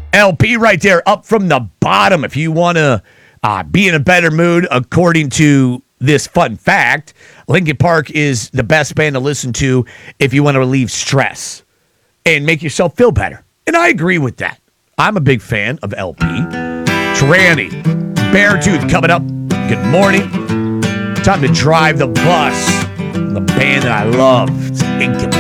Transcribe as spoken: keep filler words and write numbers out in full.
L P right there, up from the bottom. If you want to uh, be in a better mood, according to this fun fact, Linkin Park is the best band to listen to if you want to relieve stress and make yourself feel better. And I agree with that. I'm a big fan of L P. Tranny, Beartooth coming up. Good morning. Time to drive the bus. The band that I love is Linkin